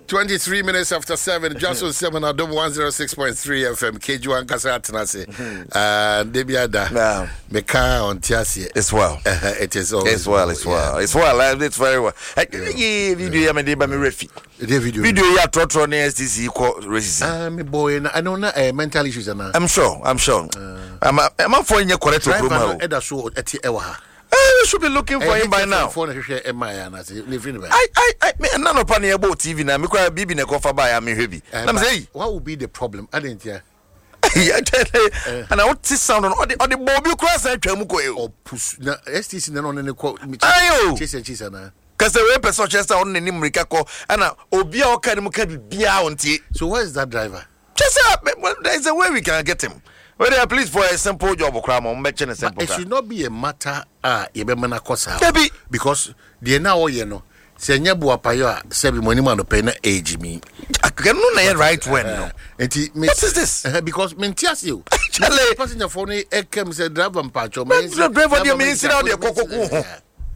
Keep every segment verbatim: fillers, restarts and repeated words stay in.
twenty-three minutes after seven, just on seven, I don't one oh six point three F M, K G one Kasa Atanase. Uh, Debiada, Meka on Tiasie. It's well. Uh, it is all. It's well, it's well. It's well, it's very well. Video, I'm a day by me refi. Video, video, yeah, Trotro, S T C, racism. I'm a boy, I know not mental issues. I'm sure, I'm sure. I'm a for your correct program. I should be looking for him by now. I, I, I, none of Panny about T V now. Me cry Bibi na cover by I'm heavy. I'm saying, what would be the problem? I didn't hear. And I want to sound on the on the Bobby cross and Chamuko or push. S T C on the quote. Ayo, chase and cheese na. Because the way person just on the Nimrika call and Obia Okamuka be on tea. So where is that driver? Just up. There's a way we can get him. Well, they are pleased for a simple job of crime. I'm making a simple. It should not be a matter. Ah, you be mana kosa. Maybe because they now you know. Say nyabu apayo sebi money man pay na age me. I can no right when no. What is this? Uh, because mentias you. Chale. Passenger phone e kem say driver mpacho. Driver dey mean sit down there kokoko ho.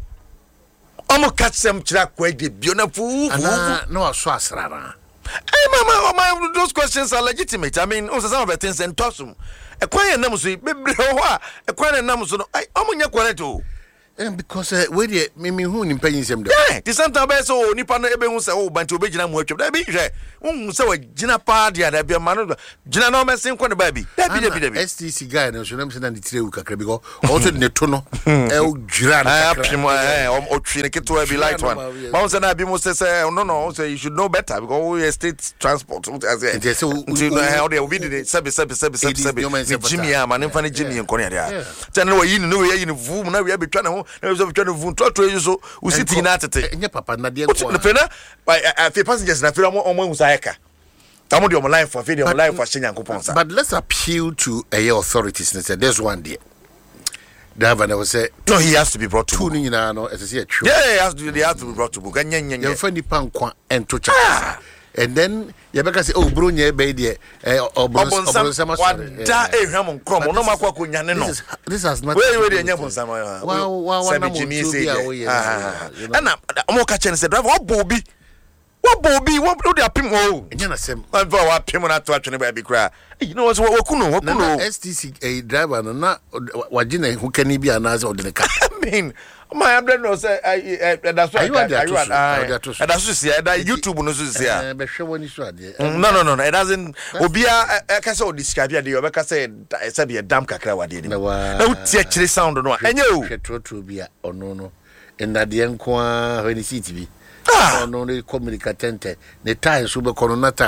Omo catch them chira kwede biona fu. Ana no aso asrara. Hey, mama, mama, those questions are legitimate. I mean, some of the things and toss them. A quiet namusi, baby, a quiet namuso. I am on your quality. Because uh, where the Mimi who in paying them. Yeah, the Santa Beso, Nippon, everyone say, oh, but to be Jina workshop. That be there. Um, so a Jina party, that be a man of Jina no messing for the baby. That be the S T C guy, and so I'm saying the Treuka Crebigo, also the Netono, El Giran, or Trinket to be light one. Mounts and Abimus say, no, no, so you should know better because we are state transport. As I say, how they will be the Sabi Sabi Sabi Sabi Sabi Jimmy, I'm an infant Jimmy and Korea. Tell me, you know, you're in a room, now we have been trying to. There was a trying to vote to so we sit in at it. And your papa, Nadia, what's the fena? I feel passengers, and I feel almost like a. I'm on your life for video life for Senior coupons. But let's appeal to a authorities and say, there's one day. Driver never say, no, he has to be brought to book. You know, as I say, true. Yeah, he has to, he has to be brought to book. And you're funny panqua and to check. And then you better say, oh, Brunia, baby, or Bonsama. What da a Ramon Crom, no Maquacunya. This has not very ready and Yamon Sama. Wow, wow, Jimmy say, and I'm more catching said, what Bobby? What Bobby? What do they pim? Oh, and you're saying, I'm for what Pimona to actually baby cry. You know what's what Kuno, what Kuno, S T C, a driver, and not what Jina who can he be an answer or the car. I mean, my brother knows I that's why you are there. And that's just that YouTube knows this here. No, no, no, it doesn't. Obia, I can so describe the Obeka said, I said, be a damn cacra. No, actually sound no. And you, true be or no, no. And that the enqua when he see T V. Ah, no, they communicate. The time super coronata.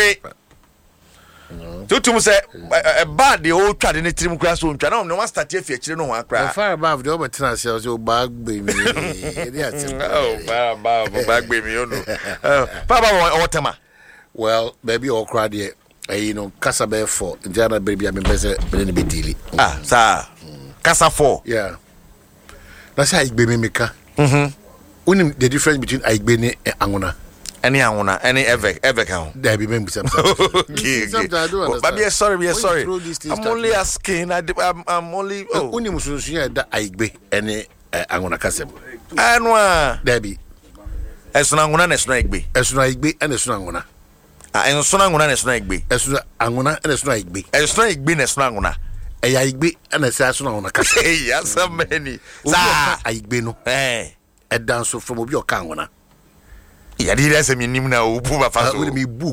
To say a bad the old trad in the trim class room. No one start here featuring no one cry. Far above the over transfers, your bag baby. Oh, bag baby, you know. Papa, Otama. Well, baby, all cried here. You know, Casa Bear for Jana baby, I'm better than be daily. Ah, sir. Casa four. Yeah. That's how I be Mimika. Hm. The difference between Aigbene and Angona. Any Angona, any ever, ever count. There be members. Okay, sometimes I do understand. But be sorry, be sorry. I'm only asking. I, I'm, I'm only. Oh, only Musunya that Aigbe any Angona Casem. Anwa, Debbie. As Angona and Snake as Snake and a Snangona. And Sonangona and Snake be as Angona and a Snake be as Snake be a Snangona. A Aigbe and a Sasson. Yes, so many. Aigbeno. Eh. A dance from your Kangona. Yeah, did I say me now? Puma fast with me book.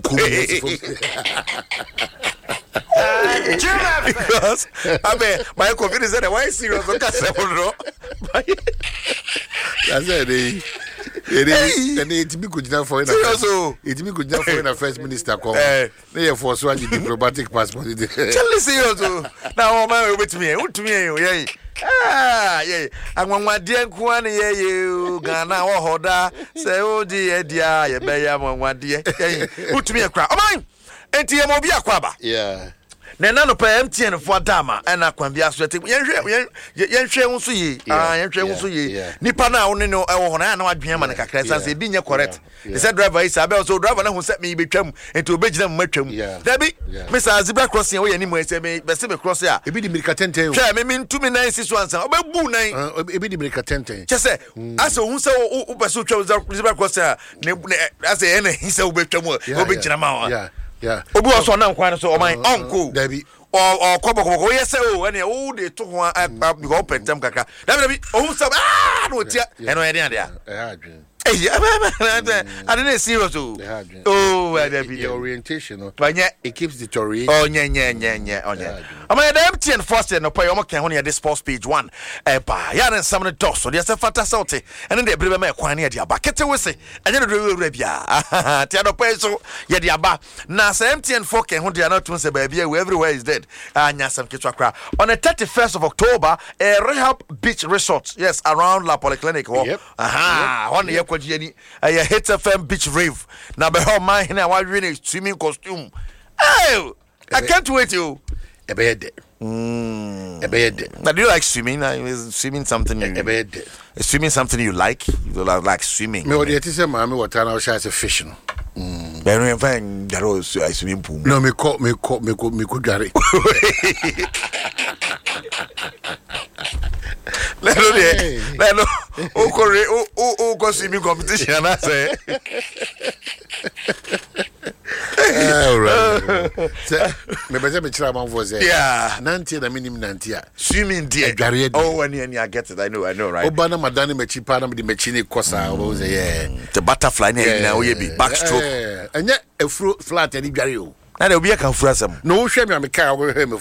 Because I mean, my confidence said, why serious? I said, it is, and it's me good enough for it. It's me good enough for a first minister. They are for swaggy diplomatic passport. Tell me, serious. Now, my with me, with me, ah, yeah. And when my dear Kwan, yeah, you Ghana or Hoda, say, oh, dear, dear, you bear one dear. Put me a crowd. Oh, mine, and T M O B a quabba. Yeah. na na no pa M T N for dama na kwan bia so te yen hwe yen hwe ho so yi ah yen hwe ho so yi nipa na wo ne no e wo ho na na wadwen ma ne kakra san se bi nye correct they said driver is abel so driver na ho set me betwam enti obegina mu matwam dabi Mister Zebra crossing wo ye ni mu ese me be se me cross ya e bi di mirika tenten hwe me me ntumi nine six one san obebu nine e bi di mirika tenten chese ase hu se wo be so twa Zebra crossing ne ase ene hi se obetwam obegina ma yeah yeah obi wo so na nkwan so o man onko dabi or kobo kobo yes o ene o de to ho because pentem kakra dabi dabi o hu se ah no tia eno e dey dia e ha adwen eh I didn't serious oh oh the orientation no it keeps deteriorating oh nya nya nya nya oh nya am I the M T N first no pay omo kan ho ne this sports page one eh ba ya den sam ne dos so dey say fata sauti ene dey brebe ma kwan ne dey aba kete wese enye no do wura bia tia no pay so ye dey aba na say M T N four kan ho dey na tun say ba bia everywhere is dead anya sam ketwa kra on the thirty-first of October a Rehab Beach Resort yes around La Polyclinic ho aha one ye Jenny, I hit F M beach rave. Now, be how my hand, I was wearing a swimming costume. Oh, I can't wait you. A bed. A bed. Now, do you like swimming? I was swimming something. A bed. Swimming something you like? You like swimming? No, it is a mammy. What I was as a fishing. Then we find that was a swimming pool. No, me caught me caught me caught me could Gary. Lelo de lelo o corre o o o go swimming competition na say all right me be say me try man for say yeah ninety na minimum ninety swimming there oh when you I get it I know I know right oba na madani mechi pa na me mechi ni kosa o say yeah the butterfly na na o ye bi backstroke anya afro flat e dware o na de obi e kan fura sam no wo hwe me me kai wo hwe me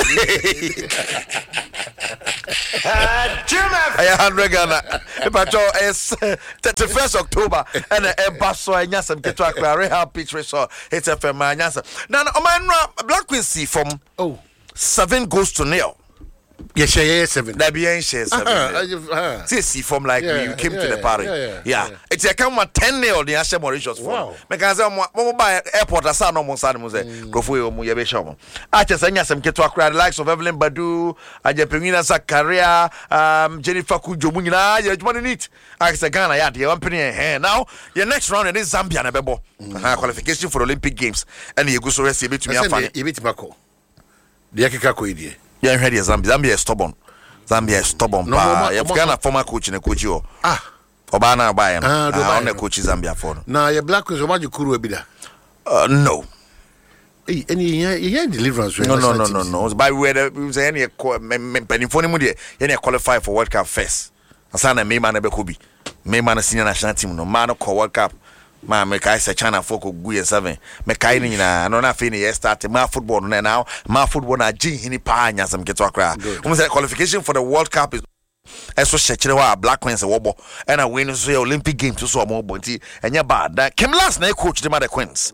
I hundred Ghana. If I told it's thirty-first October and a basso and yasam get to a Rehab Beach Resort. It's a firm man. Now, man, Black Queen see from oh seven goes to nil. Yes, share seven. That be ain't share seven. See, see from like we came to the party. Yeah, it's a come at ten nil. The Asha Mauritius. Wow. Because I'm mobile airport. I saw no more sad music. Go for you, Muyabe Shamo. I just say yes. I'm get to acquire the likes of Evelyn Badu, Ajapina Zakaria, um, Jennifer Kujumuna. You want to need? I say Ghana. Yeah, the one penny here now. Your next round is Zambia na bebo. Qualification for Olympic Games. And you go so rest. You beat me. You beat Mako. The Akika Koidi. Yeah, ready Zambia. Zambia is stubborn. Zambia is stubborn. No, pa, you've got a former coach in a coach. Ah, Obana Bayern. Ah, on the coach Zambia for. Now, your black was about you kuru ebida. Uh, no. Hey, any any deliverance? No, no, no, no, no. By the way, we say any penny for him. Any qualify for World Cup first. Asana me man ebe kubi. Me man senior national team no man call World Cup. Ma me kai se China folk gu ye seven me kai ni na no na fe ni start ma football no now ma football na gin hini pa anya sam keto akra we say qualification for the World Cup is eso shekire wa Black Queens e wobo and a win so Olympic Games so so mo bonti enya bad that Kim last na coach the mother Queens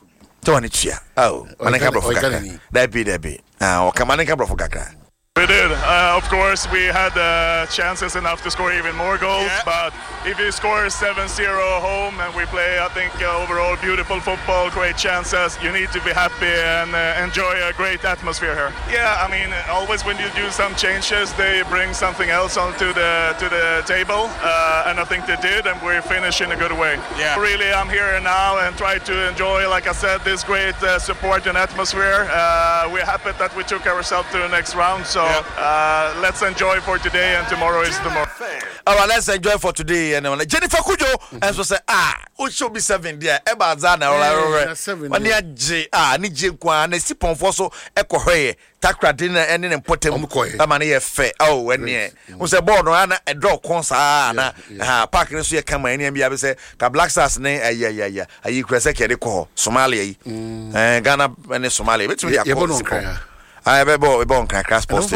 to ani chia oh manika bro kakra that be that be ah o kamanika bro kakra. We did. Uh, of course, we had uh, chances enough to score even more goals, yeah. But if you score seven zero home and we play, I think, uh, overall beautiful football, great chances, you need to be happy and uh, enjoy a great atmosphere here. Yeah, I mean, always when you do some changes, they bring something else onto the to the table, uh, and I think they did, and we finish in a good way. Yeah. Really, I'm here now and try to enjoy, like I said, this great uh, support and atmosphere. Uh, we're happy that we took ourselves to the next round, so yeah. uh, let's enjoy for today, and tomorrow is tomorrow. All right, let's enjoy for today. And uh, Jennifer Kujo, mm-hmm. and so say, ah, it should be seven there. Eba Zana, all right, seven. When you ah, ni Jinkwa, and si ponfoso, eko hoye, takra dinner, and then potem, amani fe. Oh, when ye, was a board, ana a draw consa, na ha parking so you come in and be say, ka Black Stars ne, yeah, yeah, yeah. Are you cresceke de ko Somalia, and Ghana and Somalia? Between the I have a boy born crash post.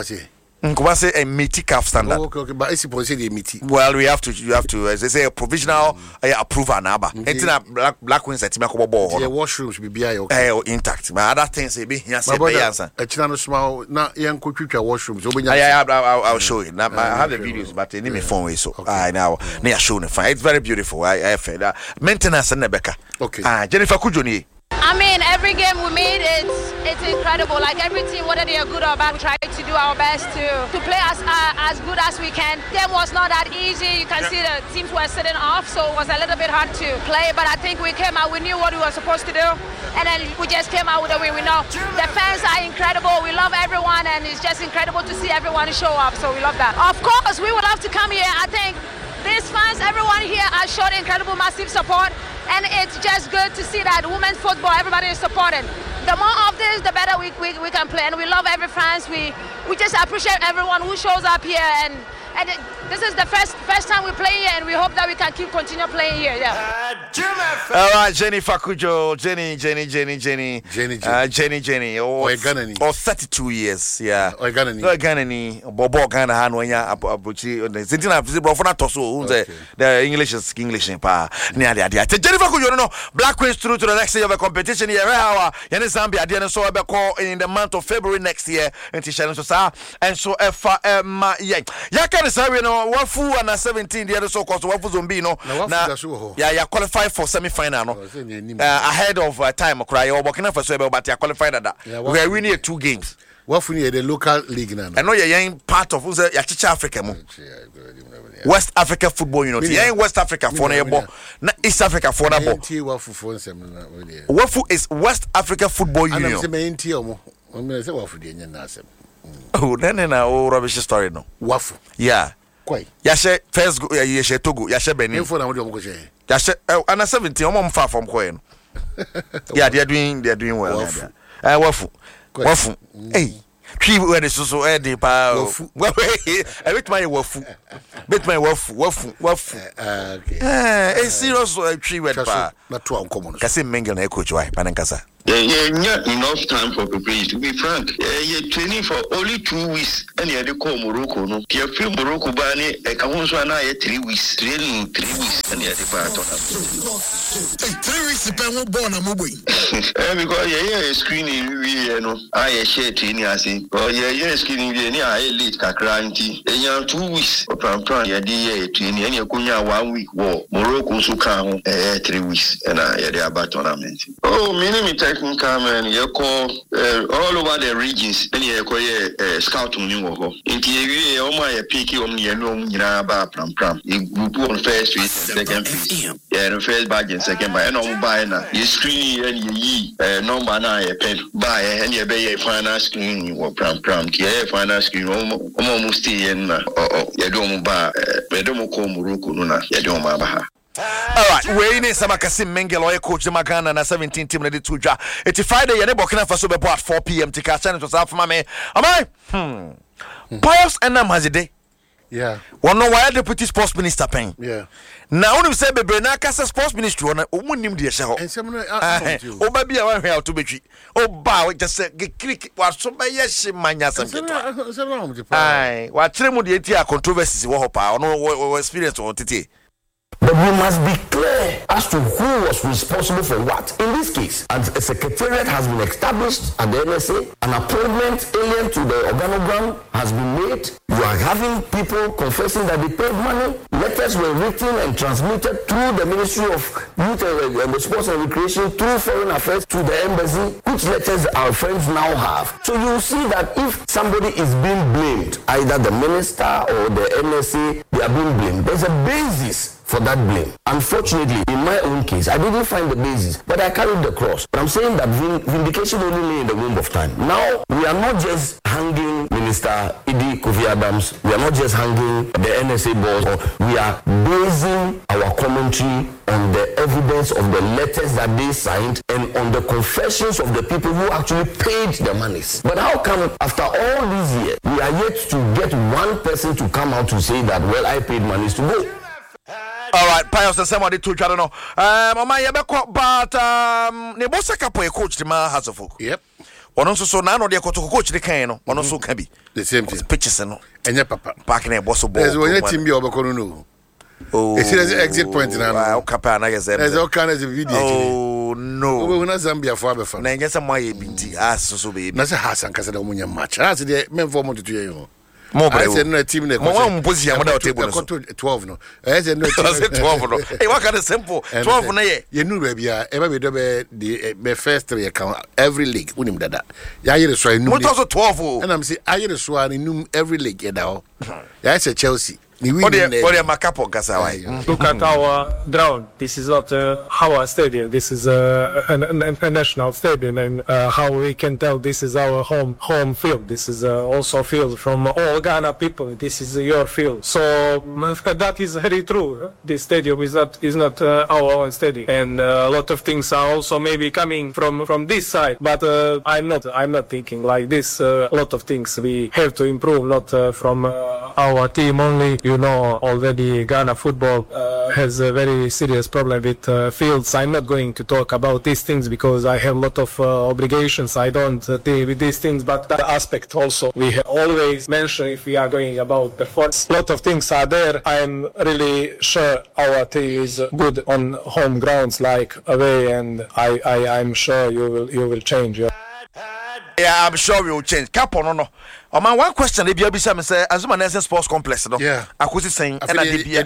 Kumasi a meaty calf standard. Okay, okay, but it's supposed to be meaty. Well, we have to, you have to, as they say, a provisional mm. uh, approval. Naba. It's in a black black Queens at Timako ball. The washrooms will be okay. Uh, intact. But other things, they be here. A channel small, not young could washrooms. I have, I'll show you. Now, I have the videos, but in my phone way. So I now near showing it. It's very beautiful. I have that maintenance and Rebecca. Okay. Ah, Jennifer Kujoni. I mean, every game we made, it's it's incredible. Like every team, whether they are good or bad, we try to do our best to to play as uh, as good as we can. Game was not that easy. You can yeah. see the teams were sitting off, so it was a little bit hard to play. But I think we came out, we knew what we were supposed to do, and then we just came out with a win. We know the fans are incredible. We love everyone, and it's just incredible to see everyone show up. So we love that. Of course, we would love to come here. I think these fans, everyone here, has showed incredible, massive support. And it's just good to see that women's football, everybody is supporting. The more of this, the better we, we, we can play. And we love every fans. We we just appreciate everyone who shows up here. And and it, this is the first first time we play here, and we hope that we can keep continue playing here. Yeah. All right, Jenny Fakujo, Jenny, Jenny, Jenny, Jenny, Jenny, Jenny, uh, Jenny, Jenny. Oh, or thirty-two years, yeah. Oh, Ganani. Oh, Ganani. Bobo Gana Hanoya Abuchi. Zintina Brofana Toso. The English is English in pa. Near the idea. Jenny Fakujo, no Black Queens through to the next year of a competition here. Our Yanni Zambia, the so call in the month of February next year. And Tisha and so if um yeah. Yaka sorry no wafu under seventeen the other so called wafu zombi no na yeah yeah qualify for semi final no uh, ahead of uh, time cry or working for so but you qualified that yeah, we are winning two games wafu near the local league now I know you're part of who's ya Chicha Africa mo West Africa Football Union yeah West Africa for na na East Africa for na ball wafu is West Africa Football Union and say me omo me say wafu de nya na asem. Oh, then na oh rubbish story no. Wafu. Yeah. Kwai. Ya she first go ya she Togo, ya she Benin. Info na mo de mo go she. Ya she under seventeen omo mfa from kwai no. Yeah, they are doing they are doing well. Wafu. Eh wafu. Wafu. Hey. Three we dey so so eh dey pa. Wafu. Eh bit my wafu. Bit my wafu, wafu, wafu. Ah okay. Eh, eh serious three word pa. Na to an common. Kasi mengel na coach why panankasa. Yeah, yeah, yeah, enough time for preparation. To be frank, yeah, yeah, training for only two weeks. And yeah, they call Morocco. No, if you feel Morocco, bani, I can also na yeah three weeks. Training three weeks. And yeah, they part on. Three weeks. Depend what born a mobile. Because yeah, yeah, screening we you know. I yeah share training I say. Oh yeah, yeah, screening we yeah I late kakranti. Yeah, two weeks. Pram pram yeah, yeah training. And yeah, kunya one week. War Morocco so can eh three weeks. And uh, yeah, they are about tournament. Oh, me name is come and you call uh, all over the regions and you call a scout on you over. Into you, oh my picky on your room, you know, about pram pram. You group on first week, second week. Yeah, the first badge and second by no buy now. You screen and you ye uh, number nine a pen buy and you pay a final screen or pram pram. Yeah, final screen almost stay in oh, you don't buy, but don't call Morocco, no, you don't buy. All right, we need some Kasim Mengel or coach the Magana na seventeen team ready to draw. It's Friday, you're Burkina Faso be at four p.m. to catch and to South Mame. Am I? Hmm. Pius and Namazide. Yeah. One no why deputy sports minister pen. Yeah. Now when you say Bebe na kasa sports ministry on umunim de sheho. And some uh o ba bia wan hwe to betwi. O ba we just say click wa so ba yeshi manya sam keto. Some no ai wa kire mu de enti a controversies wo hopa ono experience on tete. But we must be clear as to who was responsible for what. In this case, as a secretariat has been established at the N S A, an appointment alien to the organogram has been made. You are having people confessing that they paid money. Letters were written and transmitted through the Ministry of Youth and Sports and Recreation, through Foreign Affairs to the embassy, which letters our friends now have. So you see that if somebody is being blamed, either the minister or the N S A, they are being blamed. There's a basis for that blame. Unfortunately, in my own case, I didn't find the basis, but I carried the cross. But I'm saying that vindication only lay in the womb of time. Now, we are not just hanging Minister Idi Kofi Adams, we are not just hanging the N S A boss, we are basing our commentary on the evidence of the letters that they signed and on the confessions of the people who actually paid the monies. But how come after all these years, we are yet to get one person to come out to say that, well, I paid monies to go? All right, Pius and somebody to try to know. Um, my yabeko, but um, ne bossa kapo e coach the man has a folk. Yep. One also so now no de coach the can no. One also can be the same thing. Pitches no. And your papa. Back in a boss of ball. There's one team be obeko no. Oh. It's an exit point now. Wow, Kapa na guess. There's all kinds of video. Oh no. We na Zambia for abefa. Na guess am why binti as so so baby. Na say Hassan kasa da munya match. As the men for mo to you. I said no team ne. Mo wan position mo da table no. twelve no. I said no team. twelve no. Hey, what kind of simple? twelve na ye. You know baby ah, e ba be do be the first three account every league unim dada. Ya yere so enu. Mo to so twelve o. And I'm say ayere so anu every league e da o. Ya say Chelsea. Look at our ground. This is not uh, our stadium. This is uh, a, a, a national stadium, and uh, how we can tell this is our home home field. This is uh, also field from all Ghana people. This is uh, your field. So that is very true. This stadium is not is not uh, our own stadium, and uh, a lot of things are also maybe coming from from this side. But uh, I'm not I'm not thinking like this. Uh, a lot of things we have to improve, not uh, from uh, our team only. You know, already Ghana football uh, has a very serious problem with uh, fields. I'm not going to talk about these things because I have a lot of uh, obligations. I don't uh, deal with these things, but that aspect also we have always mentioned if we are going about performance. A lot of things are there. I'm really sure our team is good on home grounds like away, and I, I, I'm sure you will you will change. Your Yeah, I'm sure we will change. Cap on no. Oh man, one question. If you be some say, Azuma Nation Sports Complex, no. Yeah. I was saying, and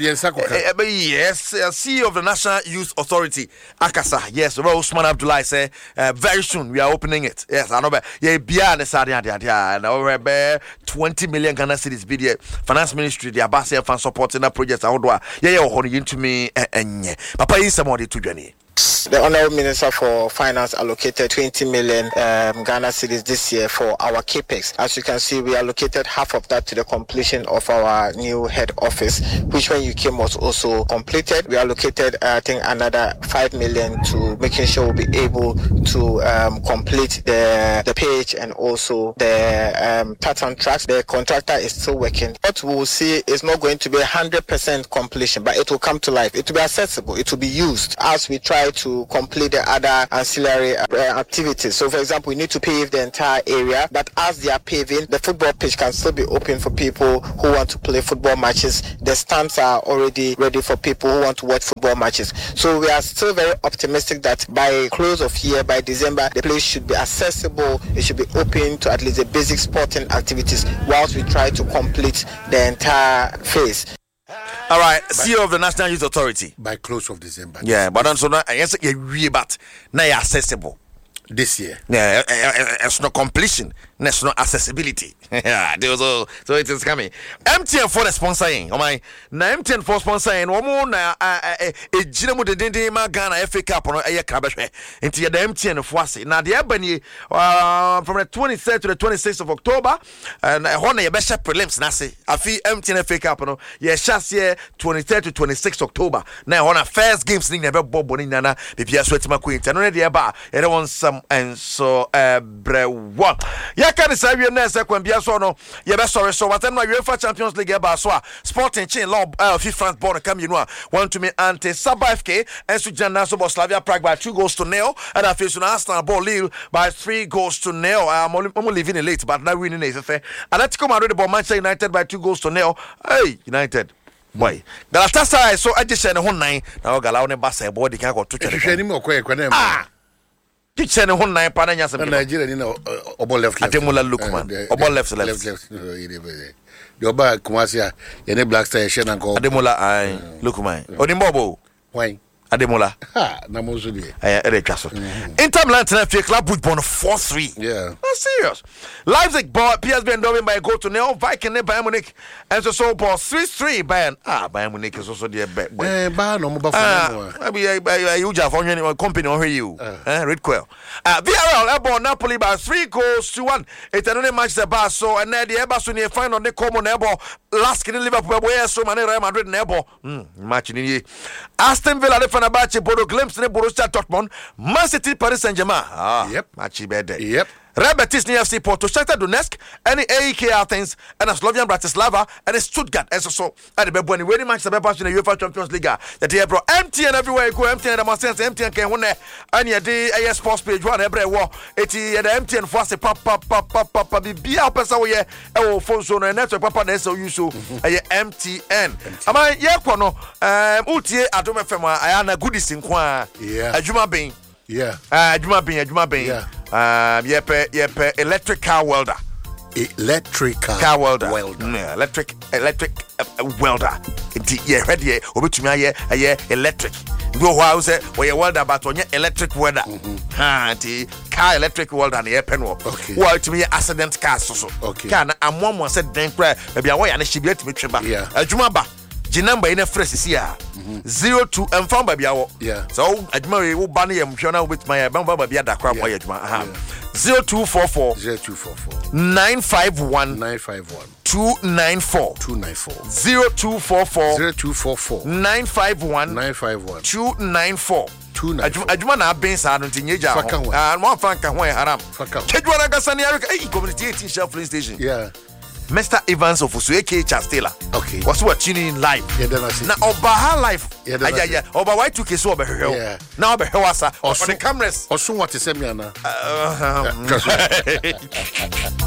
I yes, C E O of the National Youth Authority, Akasa. Yes, Usman Abdullah say, uh, very soon we are opening it. Yes, I know. But yeah, beyond the Sadia, and over twenty million Ghana cedis. Be the Finance Ministry, the Abbasi fan supporting that project. I would do. Yeah, yeah, hold into me. And Papa is somebody to journey. The Honorable Minister for Finance allocated twenty million um, Ghana cedis this year for our capex. As you can see, we allocated half of that to the completion of our new head office, which when you came was also completed. We allocated, uh, I think, another five million to making sure we'll be able to um, complete the the page and also the um, pattern tracks. The contractor is still working. What we will see is not going to be one hundred percent completion, but it will come to life. It will be accessible. It will be used as we try to complete the other ancillary uh, activities. So, for example, we need to pave the entire area, but as they are paving, the football pitch can still be open for people who want to play football matches. The stands are already ready for people who want to watch football matches. So we are still very optimistic that by close of year, by December, the place should be accessible. It should be open to at least the basic sporting activities whilst we try to complete the entire phase. All right, C E O of the National Youth Authority. By close of December. Yeah, but also now, yes, you're but now you're accessible. This year. Yeah, it's not completion, it's not accessibility. Yeah, so, so it is coming. M T N for the sponsoring. Oh my, now M T N for sponsoring. One more na a Jinamo de Dende Ghana F A Cup on a Kabash. Into the M T N for us. Now the Ebony uh, from the twenty-third to the twenty-sixth of October, and I want your best prelims. Nasi, I feel M T N F A Cup. No, yeah, chassis twenty-third to twenty-sixth October. Now on a first game, sling never bob on in Nana. The P S Wet McQueen. And already about you don't want some. And so, uh, brewa. Ya can say we next when be so no. Ya be sorry so. What time na UEFA Champions League ba so. Sporting chain law uh, FIFA board come you know. Want to me ante Saba F K and so Jana so Slavia Prague by two goals to nil. And I face Arsenal ball Lille by three goals to nil. I'm only, I'm only leaving it late, but now winning is fair. Atletico Madrid by Manchester United by two goals to nil. Hey, United. Boy, Galatasaray so I just said the whole nine. Now Galao ne basa boy. They can't go to. Ah. Kitchen one nine pananya some Nigeria ni na obo left left Ademola Lookman obo left left left the oba Kumasi ya ne Black Star she na ko Ademola ai Lookman Onimbobo why Ademola ha na mo so dey eh e twaso Inter Milan na fake club with bon four three yeah that's serious. Leipzig bought P S V Eindhoven by a goal to nil. Viking and Bayern Munich and so so ball three three Bayern ah Bayern Munich is also there bet eh ba no mo ba for no be you just for your company on you eh Red Quail ah Villarreal bought Napoli by three goals to one. It's another match the bar so and the Eba so near final the common ebo last in Liverpool boy so man Real Madrid nebo match ni Aston Villa Fenerbahce Bodo Glimt ne Borussia Dortmund Man City Paris Saint-Germain ah yep match better yep Real Betis F C Porto Shakhtar Donetsk and A E K Athens and Slovan Bratislava and Stuttgart and so so at the Beboni winning match the Bebas in the UEFA Champions League that here bro M T N everywhere you go M T N demonstrates M T N can win and your day A S Sports page one every war it is the M T N for us pop pop pop pop pop be be out person we e phone so no network papa na so you so M T N ama ye kwa no um utie Adom F M aya na goodies nko a adwuma ben yeah ah adwuma ben adwuma ben yeah um yepe yepe electric car welder electrical car welder. welder. Mm, electric electric uh, uh, welder. Inti yeah, ready yeah. Obetumi aye aye electric. Go how say we welder but onye electric welder. Ha, inti car electric welder na ye penwo. Okay. Wa utumi accident car so so. Okay. Car na ammo say den kra bia wo ya na hye bia tumi tweba. Yeah. Adwuma ba. Ji number ina fresh si ya. zero two and found by biawo. Yeah. So adwuma we wo ba na yam hwe na obetuma ya ba ba bia da kra mo ya adwuma. Aha. zero two four four zero two four four nine five one nine five one two nine four two nine four zero two four four zero two four four nine five one nine five one two nine four two nine four. Adwuma na ben sa no tinyeja ho. Ah, mo franka ho haram. Kedwa na gasani Africa. Hey, community eighteen Shell Filling Station. Yeah. Mister Evans of Usu aka Chastela. Okay. Was what tuning in live. Yeah, then I see. Na oba ha live. Yeah, then yeah, yeah. Oba Y two K so oba hwe. Yeah. Na oba hwe wasa. On the cameras. Osun what is me ana. Uh,